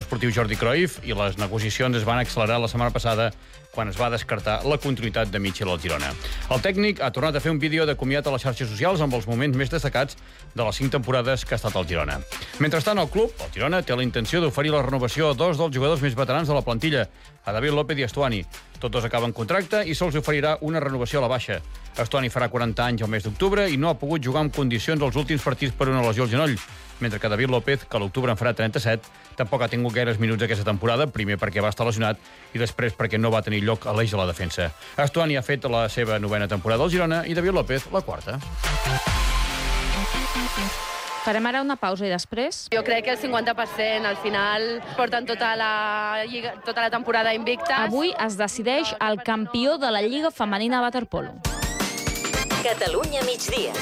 esportiu Jordi Cruyff i les negociacions es van accelerar la setmana passada quan es va descartar la continuïtat de Michel al Girona. El tècnic ha tornat a fer un vídeo de comiat a les xarxes socials amb els moments més destacats de les 5 temporades que ha estat al Girona. Mentrestant, el club, el Girona, té la intenció d'oferir la renovació a 2 dels jugadors més veterans de la plantilla, a David López i Estuani. Tots dos acaben contracte i se'ls oferirà una renovació a la baixa. Estuani farà 40 anys el mes d'octubre i no ha pogut jugar en condicions els últims partits per una lesió al genoll, mentre que David López, que a l'octubre en farà 37, tampoc ha tingut gaires minuts aquesta temporada, primer perquè va estar lesionat i després perquè no va tenir lloc a l'eix de la defensa. Estuani ha fet la seva 9a temporada al Girona i David López la 4a. Farem ara una pausa i després... Jo crec que el 50% al final porten tota la temporada invictes. Avui es decideix el campió de la Lliga Femenina Waterpolo. Catalunya migdia.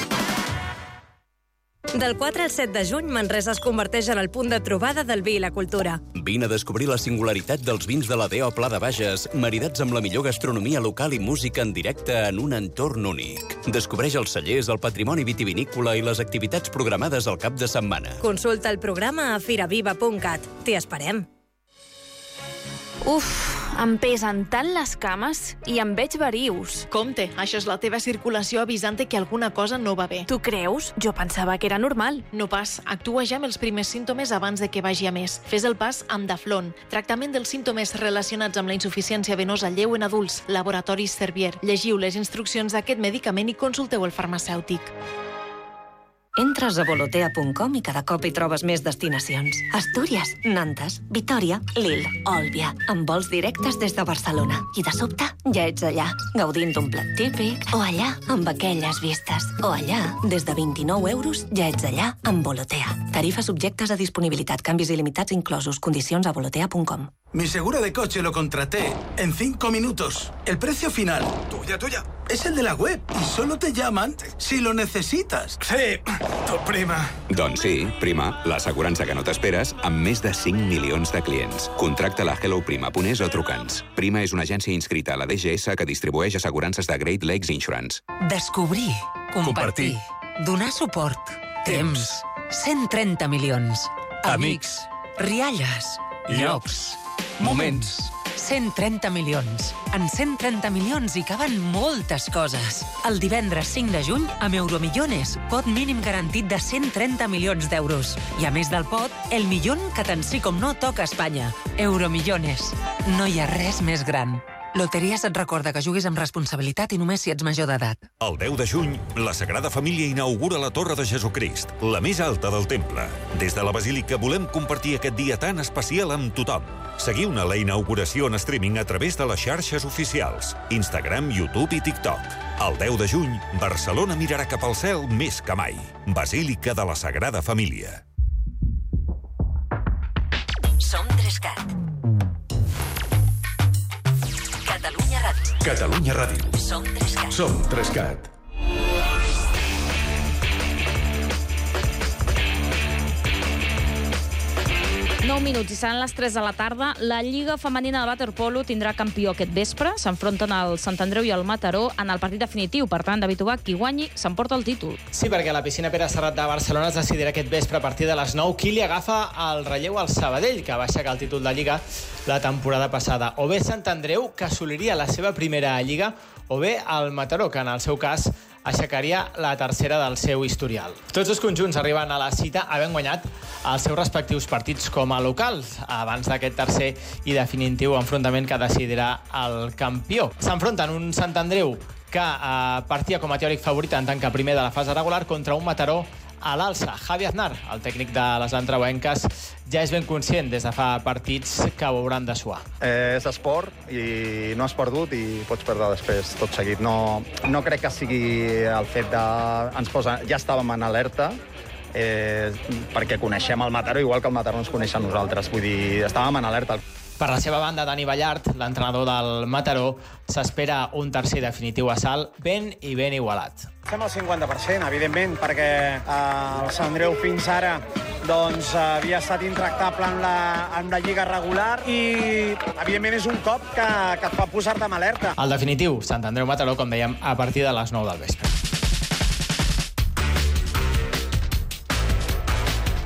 Del 4 al 7 de juny, Manresa es converteix en el punt de trobada del vi i la cultura. Vine a descobrir la singularitat dels vins de la D.O. Pla de Bages, maridats amb la millor gastronomia local i música en directe en un entorn únic. Descobreix els cellers, el patrimoni vitivinícola i les activitats programades al cap de setmana. Consulta el programa a firaviva.cat. T'hi esperem. Uf, em pesen tant les cames i em veig verius. Compte, això és la teva circulació avisant que alguna cosa no va bé. Tu creus? Jo pensava que era normal. No pas, actua ja amb els primers símptomes abans de que vagi a més. Fes el pas amb Daflon, tractament dels símptomes relacionats amb la insuficiència venosa lleu en adults, Laboratoris Servier. Llegiu les instruccions d'aquest medicament i consulteu el farmacèutic. Entres a volotea.com i cada cop hi trobes més destinacions. Astúries, Nantes, Vitòria, Lille, Òlbia, amb vols directes des de Barcelona. I de sobte ja ets allà, gaudint d'un plat típic, o allà, amb aquelles vistes, o allà, des de 29 euros, ja ets allà amb Volotea. Tarifes subjectes a disponibilitat, canvis il·limitats inclosos, condicions a volotea.com. Mi seguro de coche lo contraté en 5 minutos. El precio final, tuya, es el de la web y solo te llaman si lo necesitas. Sí, tu prima. Doncs sí, Prima, l'assegurança que no t'esperes amb més de 5 milions de clients. Contracta-la a helloprima.es o truca'ns. Prima és una agència inscrita a la DGS que distribueix assegurances de Great Lakes Insurance. Descobrir, compartir, donar suport, temps, 130 milions, amics, rialles, llocs, moments. 130 milions. En 130 milions hi caben moltes coses. El divendres 5 de juny, amb Euromillones, pot mínim garantit de 130 milions d'euros. I a més del pot, el millón que tant sí com no toca a Espanya. Euromillones. No hi ha res més gran. Loteries et recorda que juguis amb responsabilitat i només si ets major d'edat. El 10 de juny, la Sagrada Família inaugura la Torre de Jesucrist, la més alta del temple. Des de la Basílica volem compartir aquest dia tan especial amb tothom. Seguiu-ne la inauguració en streaming a través de les xarxes oficials, Instagram, YouTube i TikTok. El 10 de juny, Barcelona mirarà cap al cel més que mai. Basílica de la Sagrada Família. Som 3CAT. Catalunya Ràdio. Catalunya Ràdio. Som 3CAT. Som 3CAT. Minuts i seran les 3 de la tarda. La Lliga Femenina de Waterpolo tindrà campió aquest vespre. S'enfronten el Sant Andreu i el Mataró en el partit definitiu. Per tant, David Ubach, qui guanyi, s'emporta el títol. Sí, perquè la piscina Pere Serrat de Barcelona es decidirà aquest vespre a partir de les 9 qui li agafa el relleu al Sabadell, que va aixecar el títol de Lliga la temporada passada. O bé Sant Andreu, que assoliria la seva primera Lliga, o bé el Mataró, que en el seu cas aixecaria la tercera del seu historial. Tots dos conjunts arriben a la cita havent guanyat els seus respectius partits com a locals, abans d'aquest tercer i definitiu enfrontament que decidirà el campió. S'enfronten un Sant Andreu que partia com a teòric favorit en tant que primer de la fase regular contra un Mataró a l'alça. Javi Aznar, el tècnic de les andreuenques, ja és ben conscient des de fa partits que ho hauran de suar. És esport i no has perdut i pots perdre després tot seguit. No crec que sigui el fet de... Ja estàvem en alerta perquè coneixem el Mataró igual que el Mataró ens coneix a nosaltres. Vull dir, estàvem en alerta. Per la seva banda, Dani Ballart, l'entrenador del Mataró, s'espera un tercer definitiu assalt ben igualat. Fem el 50%, evidentment, perquè el Sant Andreu fins ara havia estat intractable en la lliga regular i, evidentment, és un cop que et fa posar-te en alerta. El definitiu, Sant Andreu-Mataró, com dèiem, a partir de les 9 del vespre.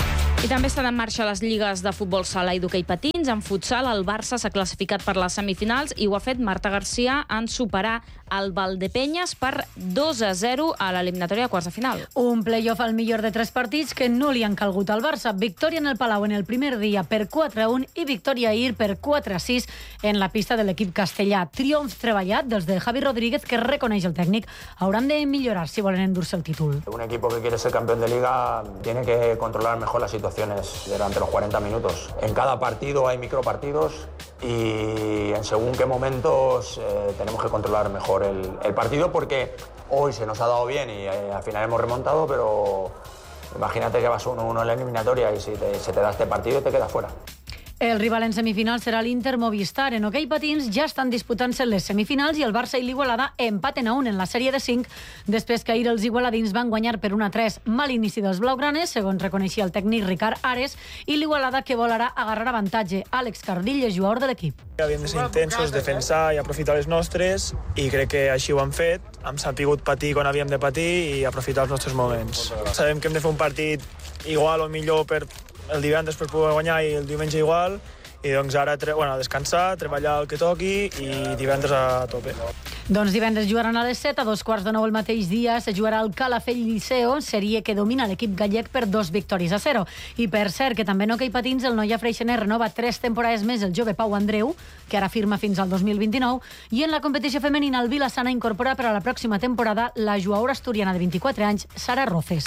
I també estan en marxa les lligues de futbol sala i d'hoquei patins. En futsal, el Barça s'ha classificat per les semifinals i ho ha fet Marta García en superar el Valdepenyes per 2-0 a l'eliminatòria de quarts de final. Un play-off al millor de 3 partits que no li han calgut al Barça. Victòria en el Palau en el primer dia per 4-1 i victòria ahir per 4-6 en la pista de l'equip castellà. Triomf treballat dels de Javi Rodríguez, que reconeix el tècnic. Hauran de millorar si volen endur-se el títol. Un equipo que quiere ser campeón de liga tiene que controlar mejor las situaciones durante los 40 minutos. En cada partido hay micropartidos y en según qué momentos tenemos que controlar mejor el partido, porque hoy se nos ha dado bien y al final hemos remontado, pero imagínate que vas 1-1 en la eliminatoria y si se te da este partido te quedas fuera. El rival en semifinals serà l'Inter Movistar. En hoquei patins ja estan disputant-se les semifinals i el Barça i l'Igualada empaten a 1 en la sèrie de 5 després que ahir els igualadins van guanyar per 1-3. Mal inici dels blaugranes, segons reconeixia el tècnic Ricard Ares, i l'Igualada que volarà agarrar avantatge. Àlex Cardill és jugador de l'equip. Havíem de ser intensos, defensar i aprofitar les nostres, i crec que així ho hem fet. Hem sapigut patir quan havíem de patir i aprofitar els nostres moments. Sabem que hem de fer un partit igual o millor per el divendres per poder guanyar i el diumenge igual, i doncs ara descansar, treballar el que toqui i divendres a tope. Doncs divendres jugaran a les 7, a 2:15 el mateix dia se jugarà al Calafell Liceo, sèrie que domina l'equip gallec per 2-0. I per cert, que també en hoquei patins el Noia Freixenet renova 3 temporades més el jove Pau Andreu, que ara firma fins al 2029, i en la competició femenina el Vilassana incorpora per a la pròxima temporada la jugadora asturiana de 24 anys, Sara Roces.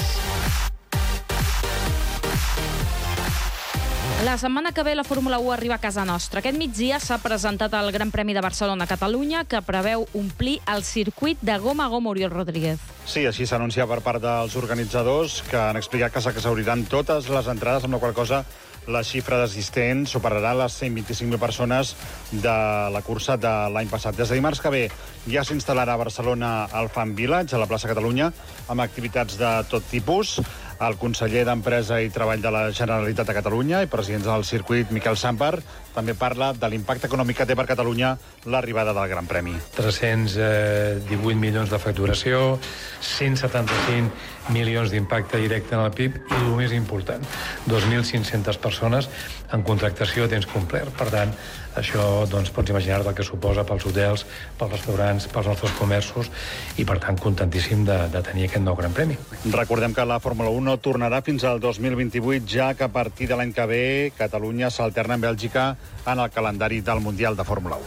La setmana que ve la Fórmula 1 arriba a casa nostra. Aquest migdia s'ha presentat el Gran Premi de Barcelona-Catalunya, que preveu omplir el circuit de goma a goma. Oriol Rodríguez. Sí, així s'anuncia per part dels organitzadors, que han explicat que s'exhauriran totes les entrades, amb la qual cosa la xifra d'assistents superarà les 125.000 persones de la cursa de l'any passat. Des de dimarts que ve ja s'instal·larà a Barcelona el Fan Village, a la plaça Catalunya, amb activitats de tot tipus. El conseller d'Empresa i Treball de la Generalitat de Catalunya i president del circuit, Miquel Sàmper, també parla de l'impacte econòmic que té per Catalunya l'arribada del Gran Premi. 318 milions de facturació, 175 milions d'impacte directe en el PIB i, el més important, 2.500 persones en contractació a temps complet. Per tant, això pots imaginar el que suposa pels hotels, pels restaurants, pels nostres comerços i, per tant, contentíssim de tenir aquest nou Gran Premi. Recordem que la Fórmula 1 no tornarà fins al 2028, ja que a partir de l'any que ve Catalunya s'alterna amb Bèlgica en el calendari del Mundial de Fórmula 1.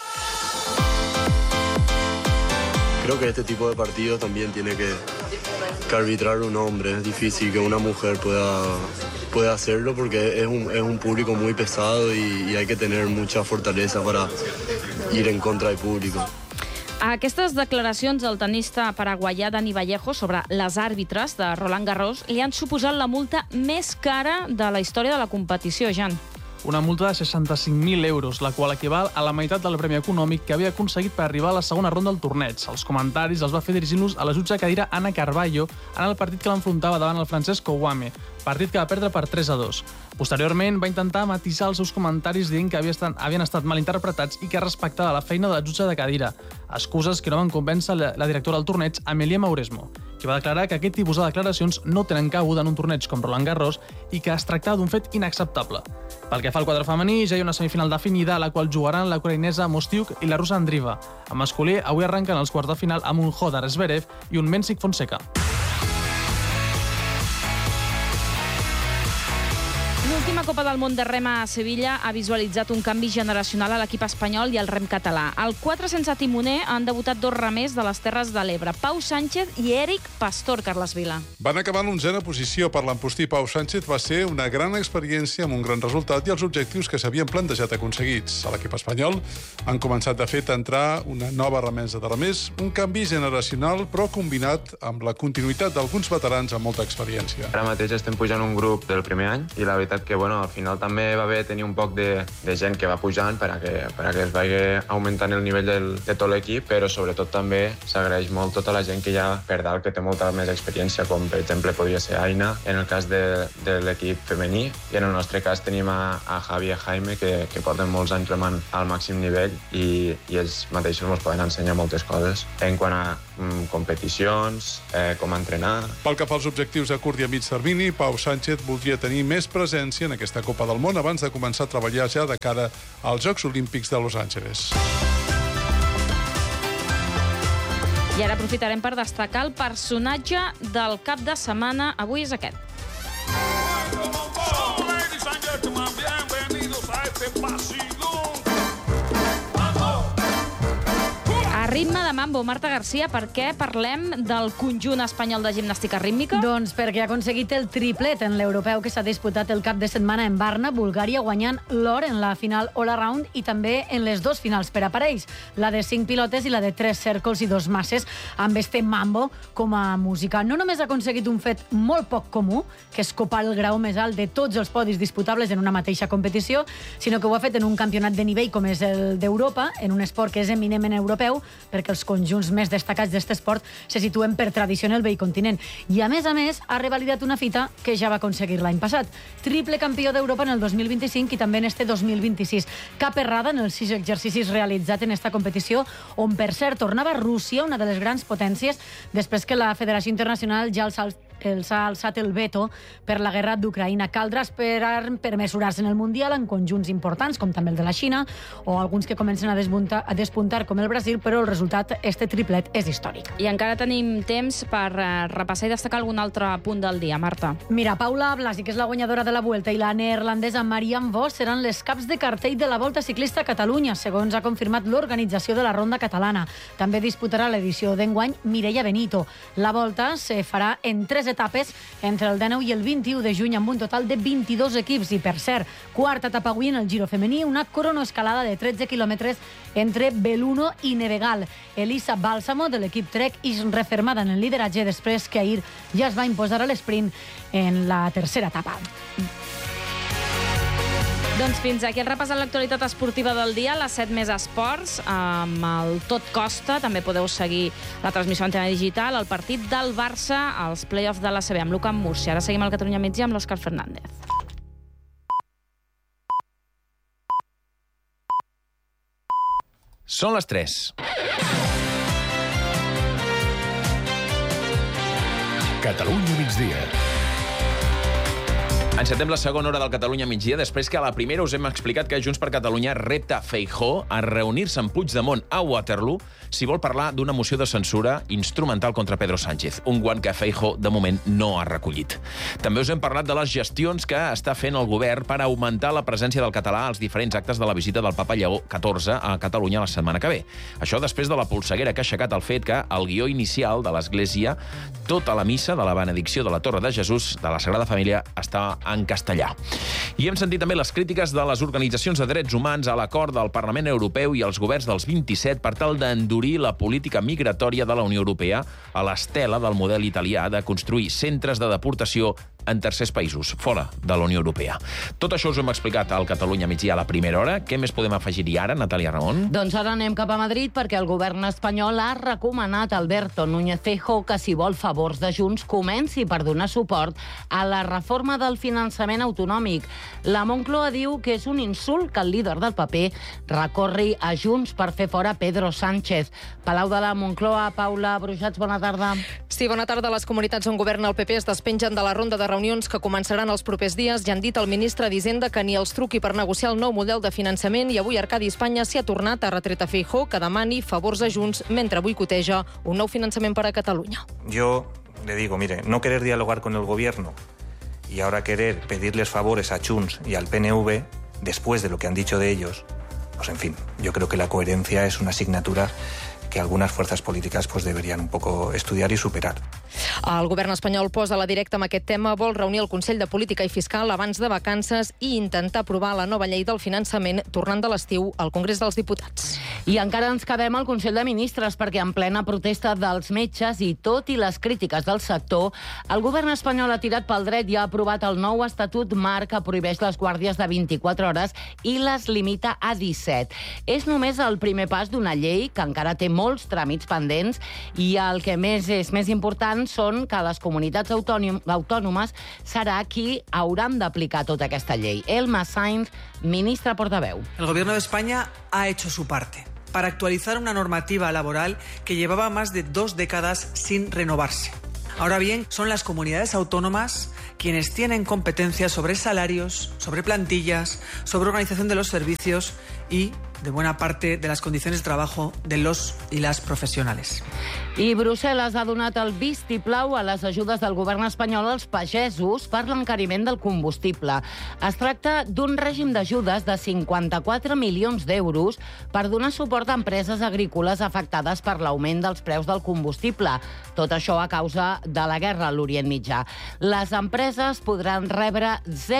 Creo que este tipo de partidos también tiene que arbitrar un hombre. Es difícil que una mujer pueda hacerlo porque es un público muy pesado y hay que tener mucha fortaleza para ir en contra del público. A aquestes declaracions del tenista paraguaià Dani Vallejo sobre les àrbitres de Roland Garros li han suposat la multa més cara de la història de la competició, Jan. Una multa de 65.000 euros, la qual equival a la meitat del premi econòmic que havia aconseguit per arribar a la segona ronda del torneig. Els comentaris els va fer dirigint-los a la jutge cadira Ana Carballo en el partit que l'enfrontava davant el francès Kouame, partit que va perdre per 3-2. Posteriorment va intentar matisar els seus comentaris dient que havien estat mal interpretats i que respectava la feina de la jutge de cadira. Excuses que no van convèncer la directora del torneig, Amelia Mauresmo, que va declarar que aquest tipus de declaracions no tenen cabuda en un torneig com Roland Garros i que es tractava d'un fet inacceptable. Pel que fa al quadre femení, ja hi ha una semifinal definida, a la qual jugaran la ucraïnesa Mostiuk i la russa Andriva. A masculí, avui arrenquen els quarts de final amb un Hodar Zverev i un Mensik Fonseca. L'última Copa del Món de rem a Sevilla ha visualitzat un canvi generacional a l'equip espanyol i al rem català. Al 400 timoner han debutat 2 remers de les Terres de l'Ebre, Pau Sánchez i Eric Pastor, Carles Vila. Van acabar en l'onzena posició. Per l'empostí Pau Sánchez va ser una gran experiència amb un gran resultat i els objectius que s'havien plantejat aconseguits. A l'equip espanyol han començat de fet a entrar una nova remesa de remers, un canvi generacional però combinat amb la continuïtat d'alguns veterans amb molta experiència. Ara mateix estem pujant un grup del primer any i la veritat que al final també va haver tenir un poc de gent que va pujant perquè es vagi augmentant el nivell de tot l'equip, però sobretot també s'agraeix molt tota la gent que hi ha per dalt que té molta més experiència, com per exemple podria ser Aina, en el cas de l'equip femení, i en el nostre cas tenim a Javi i a Jaime que porten molts anys remant al màxim nivell i ells mateixos ens poden ensenyar moltes coses. En quant a competicions, com entrenar. Pel que fa als objectius a curt i a mig termini, Pau Sánchez voldria tenir més presència en aquesta Copa del Món abans de començar a treballar ja de cara als Jocs Olímpics de Los Angeles. I ara aprofitarem per destacar el personatge del cap de setmana. Avui és aquest. A ritme de mambo, Marta Garcia, per què parlem del conjunt espanyol de gimnàstica rítmica? Doncs perquè ha aconseguit el triplet en l'europeu que s'ha disputat el cap de setmana en Varna, Bulgària, guanyant l'or en la final all-around i també en les dues finals per aparells, la de 5 pilotes i la de 3 cèrcols i 2 masses, amb este mambo com a música. No només ha aconseguit un fet molt poc comú, que és copar el grau més alt de tots els podis disputables en una mateixa competició, sinó que ho ha fet en un campionat de nivell com és el d'Europa, en un esport que és eminentment europeu, perquè els conjunts més destacats d'aquest esport se situen per tradició en el vell continent. I, a més, ha revalidat una fita que ja va aconseguir l'any passat. Triple campió d'Europa en el 2025 i també en este 2026. Cap errada en els 6 exercicis realitzats en esta competició, on, per cert, tornava Rússia, una de les grans potències, després que la Federació Internacional ja els ha alçat el veto per la guerra d'Ucraïna. Caldrà esperar per mesurar-se en el Mundial en conjunts importants, com també el de la Xina, o alguns que comencen a despuntar com el Brasil, però el resultat, este triplet, és històric. I encara tenim temps per repassar i destacar algun altre punt del dia, Marta. Mira, Paula Blasi, que és la guanyadora de la Vuelta, i la neerlandesa Marianne Vos seran les caps de cartell de la Volta Ciclista a Catalunya, segons ha confirmat l'organització de la Ronda Catalana. També disputarà l'edició d'enguany Mireia Benito. La Volta se farà en 3 etapes entre el 19 i el 21 de juny amb un total de 22 equips i, per cert, quarta etapa avui en el Giro femení, una cronoescalada de 13 quilòmetres entre Belluno i Nevegal. Elisa Bálsamo, de l'equip Trek, és refermada en el lideratge després que ahir ja es va imposar a l'esprint en la tercera etapa. Doncs fins aquí el repàs de l'actualitat esportiva del dia, les 7 més esports, amb el Tot Costa. També podeu seguir la transmissió Antena Digital, el partit del Barça, els play-offs de l'ACB amb l'UCAM Múrcia. Ara seguim al Catalunya Migdia amb l'Òscar Fernández. Són les 3. Catalunya migdia. Encetem la segona hora del Catalunya migdia, després que a la primera us hem explicat que Junts per Catalunya repta Feijóo a reunir-se amb Puigdemont a Waterloo si vol parlar d'una moció de censura instrumental contra Pedro Sánchez, un guant que Feijóo de moment no ha recollit. També us hem parlat de les gestions que està fent el govern per augmentar la presència del català als diferents actes de la visita del papa Lleó XIV a Catalunya la setmana que ve. Això després de la polseguera que ha aixecat el fet que el guió inicial de l'Església, tota la missa de la benedicció de la Torre de Jesús de la Sagrada Família està en castellà. I hem sentit també les crítiques de les organitzacions de drets humans a l'acord del Parlament Europeu i els governs dels 27 per tal d'endurir la política migratòria de la Unió Europea a l'estela del model italià de construir centres de deportació en tercers països, fora de la Unió Europea. Tot això us ho hem explicat al Catalunya migdia a la primera hora. Què més podem afegir-hi ara, Natàlia Ramon? Doncs ara anem cap a Madrid perquè el govern espanyol ha recomanat a Alberto Núñez Feijóo que si vol favors de Junts comenci per donar suport a la reforma del finançament autonòmic. La Moncloa diu que és un insult que el líder del PP recorri a Junts per fer fora Pedro Sánchez. Palau de la Moncloa, Paula Brujats, bona tarda. Sí, bona tarda. Les comunitats on governa el PP es despengen de la ronda de reunions que començaran els propers dies i han dit al ministre d'Hisenda que ni els truqui per negociar el nou model de finançament i avui Arcadi Espanya s'hi ha tornat a retret a Feijóo que demani favors a Junts mentre boicoteja un nou finançament per a Catalunya. Yo le digo, mire, no querer dialogar con el gobierno y ahora querer pedirles favores a Junts y al PNV después de lo que han dicho de ellos, pues en fin, yo creo que la coherencia es una asignatura que algunas fuerzas políticas pues deberían un poco estudiar y superar. El govern espanyol posa la directa amb aquest tema, vol reunir el Consell de Política i Fiscal abans de vacances i intentar aprovar la nova llei del finançament tornant de l'estiu al Congrés dels Diputats. I encara ens quedem al Consell de Ministres perquè en plena protesta dels metges i tot i les crítiques del sector, el govern espanyol ha tirat pel dret i ha aprovat el nou estatut marc que prohibeix les guàrdies de 24 hores i les limita a 17. És només el primer pas d'una llei que encara té molts tràmits pendents i el que és més important són que les comunitats autònomes serà qui hauran d'aplicar tota aquesta llei. Elma Sainz, ministra portaveu. El gobierno de España ha hecho su parte. para actualizar una normativa laboral que llevaba más de 2 décadas sin renovarse. Ahora bien, son las comunidades autónomas quienes tienen competencias sobre salarios, sobre plantillas, sobre organización de los servicios y de buena parte de les condicions de treball de los i les professionals. I Brussel·les ha donat el vistiplau a les ajudes del govern espanyol als pagesos per l'encariment del combustible. Es tracta d'un règim d'ajudes de 54 milions d'euros per donar suport a empreses agrícoles afectades per l'augment dels preus del combustible. Tot això a causa de la guerra a l'Orient Mitjà. Les empreses podran rebre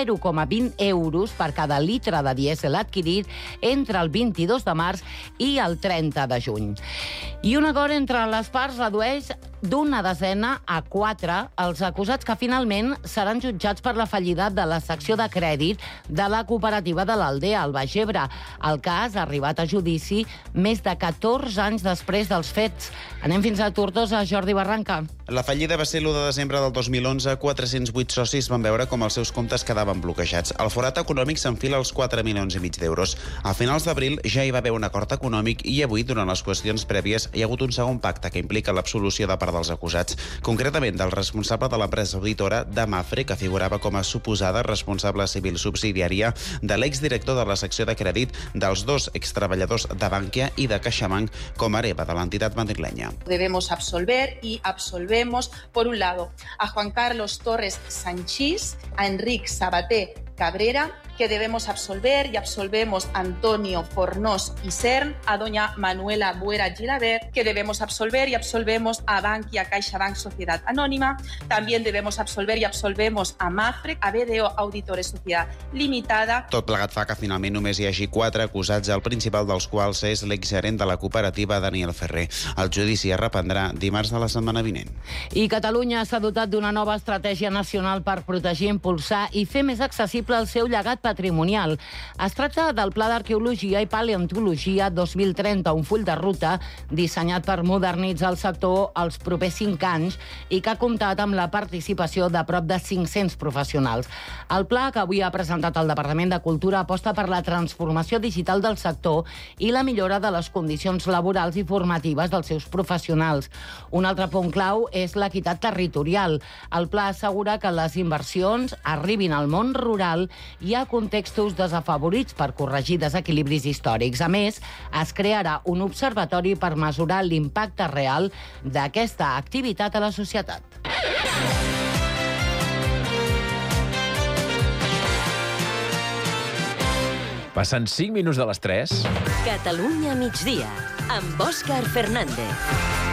0,20 euros per cada litre de dièsel adquirit entre el 22 de març i el 30 de juny. I un acord entre les parts redueix d'una desena a 4 els acusats que finalment seran jutjats per la fallida de la secció de crèdit de la cooperativa de l'Aldea, al Baix Ebre. El cas ha arribat a judici més de 14 anys després dels fets. Anem fins a Tortosa, Jordi Barranca. La fallida va ser l'1 de desembre del 2011. 408 socis van veure com els seus comptes quedaven bloquejats. El forat econòmic s'enfila als 4,5 milions d'euros. A finals d'abril ja hi va haver un acord econòmic i avui, durant les qüestions prèvies, hi ha hagut un segon pacte que implica l'absolució de part dels acusats, concretament del responsable de l'empresa auditora de Mapfre, que figurava com a suposada responsable civil subsidiària de l'exdirector de la secció de crèdit, dels 2 extreballadors de Bankia i de CaixaBank com a hereva de l'entitat madrilenya. Debemos absolver y absolvemos, por un lado, a Juan Carlos Torres Sanchís, a Enric Sabater Cabrera, que debemos absolver y absolvemos a Antonio Fornós y Cern, a doña Manuela Buera Gilabert, que debemos absolver y absolvemos a Bankia CaixaBank Sociedad Anónima. También debemos absolver y absolvemos a Mapfre, a BDO Auditores Sociedad Limitada. Tot plegat fa que finalment només hi hagi 4 acusats, el principal dels quals és l'exgerent de la cooperativa, Daniel Ferrer. El judici es reprendrà dimarts de la setmana vinent. I Catalunya s'ha dotat d'una nova estratègia nacional per protegir, impulsar i fer més accessible el seu llegat patrimonial. Es tracta del Pla d'Arqueologia i Paleontologia 2030, un full de ruta dissenyat per modernitzar el sector els propers 5 anys i que ha comptat amb la participació de prop de 500 professionals. El pla que avui ha presentat el Departament de Cultura aposta per la transformació digital del sector i la millora de les condicions laborals i formatives dels seus professionals. Un altre punt clau és l'equitat territorial. El pla assegura que les inversions arribin al món rural i a contextos desafavorits per corregir desequilibris històrics. A més, es crearà un observatori per mesurar l'impacte real d'aquesta activitat a la societat. Passen 5 minuts de les 3. Catalunya migdia, amb Òscar Fernández.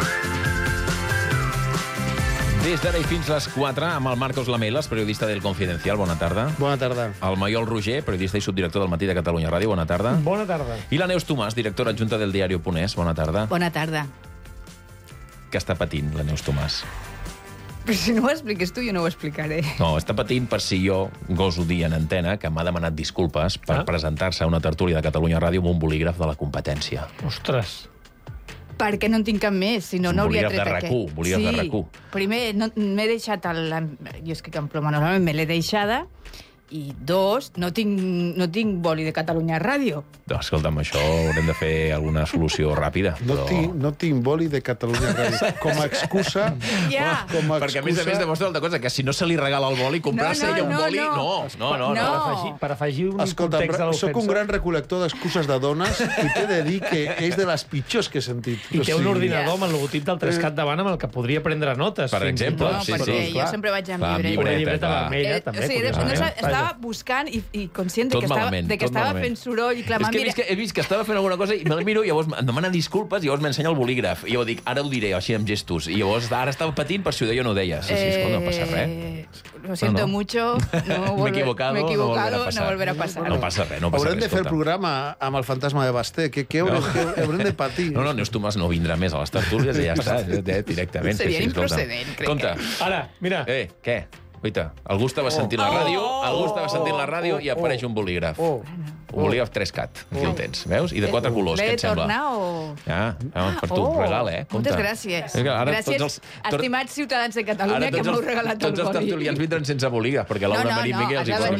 Des d'ara i fins les 4, amb el Marcos Lamelas, periodista del Confidencial. Bona tarda. Bona tarda. El Maiol Roger, periodista i subdirector del Matí de Catalunya Ràdio. Bona tarda. Bona tarda. I la Neus Tomàs, directora adjunta del diari Ponès. Bona tarda. Bona tarda. Què està patint la Neus Tomàs? Però si no ho expliques tu, jo no ho explicaré. No, està patint per si jo goso dir en antena que m'ha demanat disculpes per presentar-se a una tertúlia de Catalunya Ràdio amb un bolígraf de la competència. Ostres. Perquè no en tinc cap més, si no, no hauria tret aquest. Bolígraf de RAC1. Primer, m'he deixat... Jo escric en ploma, normalment me l'he deixada, i 2, no tinc boli de Catalunya Ràdio. No, escolta'm, això haurem de fer alguna solució ràpida. No tinc boli de Catalunya Ràdio. Com a excusa... Ja. Perquè, a més demostra una cosa, que si no se li regala el boli, comprar-se ella un boli... No. Per afegir un context de l'ofensa. Soc un gran recol·lector d'excuses de dones i t'he de dir que és de les pitjors que he sentit. I té un ordinador amb el logotip del 3CAT davant amb el que podria prendre notes. Per exemple. No, perquè jo sempre vaig amb llibreta. Una llibreta vermella, també. Estava buscant i conscient de que estava fent soroll i clamant... És que he vist que estava fent alguna cosa i me'l miro i llavors em demana disculpes i llavors m'ensenya el bolígraf. I llavors dic, ara ho diré, així amb gestos. I llavors ara estava patint per si ho deia o no ho deia. Sí, escolta, no passa res. Lo siento mucho. M'he equivocado, no volverá a pasar. No passa res. Haurem de fer el programa amb el fantasma de Basté. Què haurem de patir? No, Neus Tomàs no vindrà més a les tertúlies i ja està, directament. Seria improcedent, crec. Compte. Ara, mira. Què? Pita, algú estava sentint la ràdio, i apareix un bolígraf. Un bolígraf 3CAT, aquí el tens, veus? I de 4 colors, què et sembla? L'he de tornar o...? Ja, per tu, regal, Moltes gràcies. Gràcies, estimats ciutadans de Catalunya, que m'heu regalat el boli. Tots els tertulians vindran sense bolígraf, perquè Laura Marín Miquel els hi posa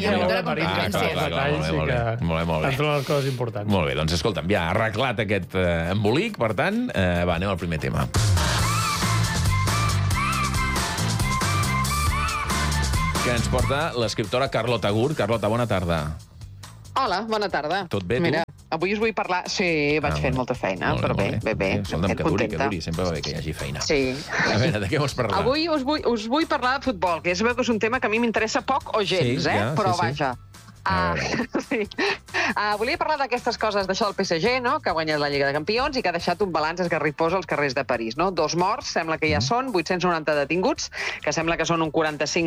Molt bé. Ens donen les coses importants. Molt bé, doncs escolta'm, ja ha arreglat aquest embolic, per tant, va, anem al primer tema. Que ens porta l'escriptora Carlota Gurt. Carlota, bona tarda. Hola, bona tarda. Tot bé, tu? Mira, avui us vull parlar... Sí, vaig fent molta feina, però bé. Escolta'm, que duri, sempre va bé que hi hagi feina. Sí. A veure, de què vols parlar? Avui us vull parlar de futbol, que ja sabeu que és un tema que a mi m'interessa poc o gens, però vaja. Sí. Volia parlar d'aquestes coses, d'això del PSG, no?, que ha guanyat la Lliga de Campions i que ha deixat un balanç esgarrifós als carrers de París, no? 2 morts, sembla que ja són, 890 detinguts, que sembla que són un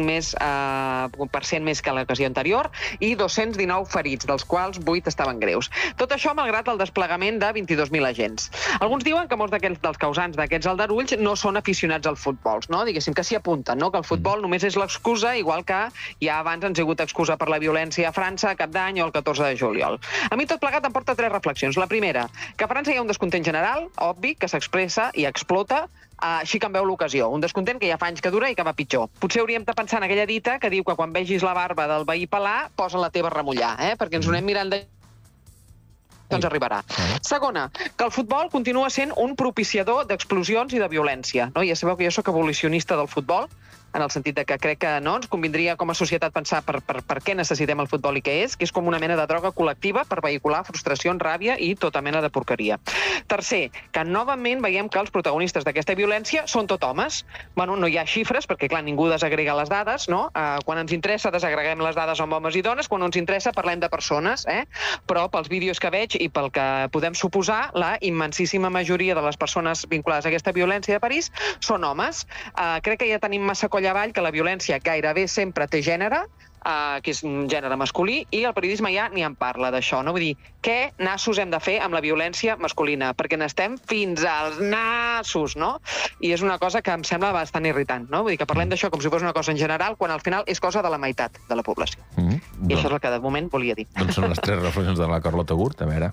45% més que l'ocasió anterior, i 219 ferits, dels quals 8 estaven greus. Tot això malgrat el desplegament de 22.000 agents. Alguns diuen que molts dels causants d'aquests aldarulls no són aficionats al futbol, no? Diguéssim que s'hi apunten, no?, que el futbol només és l'excusa, igual que ja abans ens ha hagut excusa per la violència a França, Cap d'Any o el 14 de juliol. A mi tot plegat em porta 3 reflexions. La primera, que a França hi ha un descontent general, obvi, que s'expressa i explota, així que en veu l'ocasió. Un descontent que ja fa anys que dura i que va pitjor. Potser hauríem de pensar en aquella dita que diu que quan vegis la barba del veí pelar, posa la teva a remullar, perquè ens ho anem mirant de... doncs arribarà. Segona, que el futbol continua sent un propiciador d'explosions i de violència. No? Ja sabeu que jo soc abolicionista del futbol, en el sentit que crec que no ens convindria com a societat pensar per què necessitem el futbol i què és, que és com una mena de droga col·lectiva per vehicular frustracions, ràbia i tota mena de porqueria. Tercer, que novament veiem que els protagonistes d'aquesta violència són tot homes. Bueno, no hi ha xifres, perquè clar, ningú desagrega les dades, no? Quan ens interessa desagreguem les dades amb homes i dones, quan no ens interessa parlem de persones, però pels vídeos que veig i pel que podem suposar, la immensíssima majoria de les persones vinculades a aquesta violència de París són homes. Crec que ja tenim massa coll avall que la violència gairebé sempre té gènere, que és un gènere masculí, i el periodisme ja ni en parla d'això, no? Vull dir, què nassos hem de fer amb la violència masculina? Perquè n'estem fins als nassos, no? I és una cosa que em sembla bastant irritant, no? Vull dir, que parlem d'això com si fos una cosa en general, quan al final és cosa de la meitat de la població. I això és el que de moment volia dir. Doncs són les 3 reflexions de la Carlota Gurt, a veure...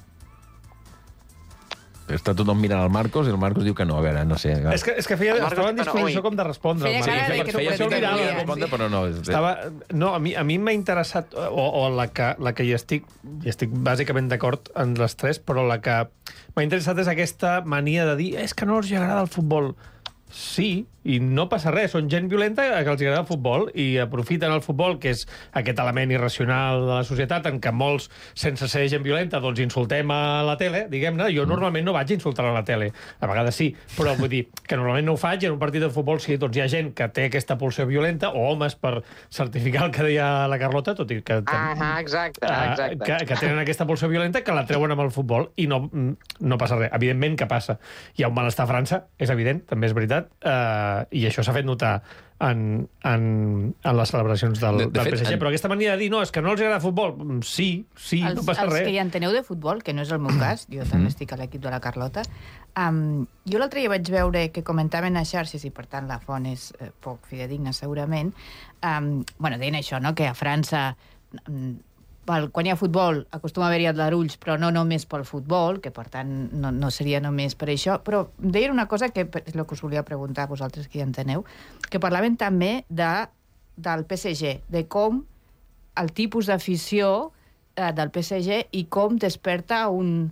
Està tothom mirant el Marcos i el Marcos diu que no, a veure, no sé. És que estava en disposició com de respondre. Feia cara de respondre, però no. No, a mi m'ha interessat, o la que hi estic bàsicament d'acord en les 3, però la que m'ha interessat és aquesta mania de dir és que no els agrada el futbol. Sí, i no passa res, són gent violenta que els agrada el futbol i aprofiten el futbol, que és aquest element irracional de la societat en què molts, sense ser gent violenta, doncs insultem a la tele, diguem-ne. Jo normalment no vaig insultar a la tele, a vegades sí, però vull dir que normalment no ho faig, en un partit de futbol sí, doncs hi ha gent que té aquesta pulsió violenta, o homes, per certificar el que deia la Carlota, tot i que... Exacte. Que tenen aquesta pulsió violenta, que la treuen amb el futbol i no passa res. Evidentment que passa. Hi ha un malestar a França, és evident, també és veritat, i això s'ha fet notar en les celebracions del PSG, però aquesta manera de dir, no, és que no els agrada el futbol, sí, no passa res. Els que hi enteneu de futbol, que no és el meu cas, jo també estic a l'equip de la Carlota, jo l'altre dia vaig veure que comentaven a xarxes, i per tant la font és poc fidedigna segurament, deien això, no?, que a França quan hi ha futbol acostuma a haver-hi aldarulls, però no només pel futbol, que per tant no seria només per això, però deien una cosa que és el que us volia preguntar a vosaltres que hi enteneu, que parlaven també del PSG, de com el tipus d'afició del PSG i com desperta un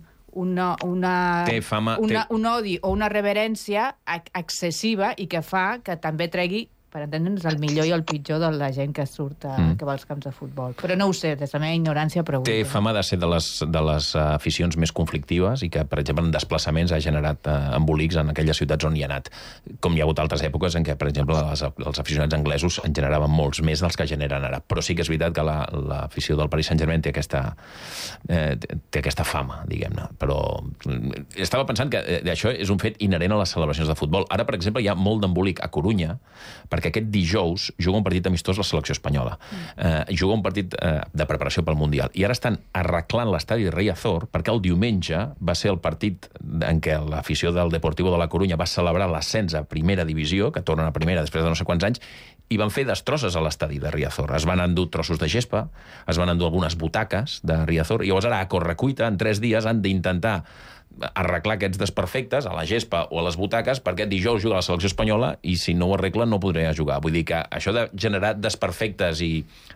odi o una reverència excessiva i que fa que també tregui, per entendre'ns, el millor i el pitjor de la gent que surt que va als camps de futbol. Però no ho sé, des de la meva ignorància pregunto. Té fama de ser de les aficions més conflictives i que, per exemple, en desplaçaments ha generat embolics en aquelles ciutats on hi ha anat. Com hi ha hagut altres èpoques en què, per exemple, els aficionats anglesos en generaven molts més dels que generen ara. Però sí que és veritat que l'afició del Paris Saint-Germain té aquesta fama, diguem-ne. Però estava pensant que això és un fet inherent a les celebracions de futbol. Ara, per exemple, hi ha molt d'embolic a Corunya, perquè aquest dijous juga un partit amistós la selecció espanyola. Juga un partit de preparació pel Mundial. I ara estan arreglant l'estadi Rei Azor perquè el diumenge va ser el partit en què l'afició del Deportivo de la Corunya va celebrar l'ascens a primera divisió, que tornen a primera després de no sé quants anys, i van fer destrosses a l'estadi de Riazor. Es van endur trossos de gespa, es van endur algunes butaques de Riazor, i llavors ara, a correcuita, en 3 dies, han d'intentar arreglar aquests desperfectes a la gespa o a les butaques, perquè dijous juga la selecció espanyola i si no ho arreglen no podré jugar. Vull dir que això de generar desperfectes i